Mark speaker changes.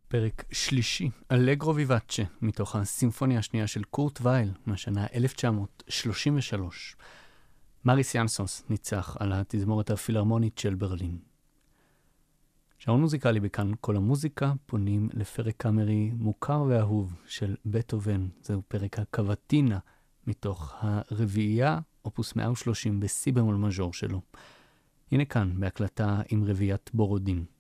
Speaker 1: פרק שלישי, אלגרו ויבאצ'ה, מתוך הסימפוניה השנייה של קורט וייל, מהשנה 1933. מריס ינסונס ניצח על התזמורת הפילהרמונית של ברלין. שעון מוזיקלי בכאן כל המוזיקה, פונים לפרק קאמרי מוכר ואהוב של בטהובן. זהו פרק הקוואטינה, מתוך הרביעייה, אופוס 130 בסי במול מז'ור שלו. הנה כאן, בהקלטה עם רביעיית בורודין.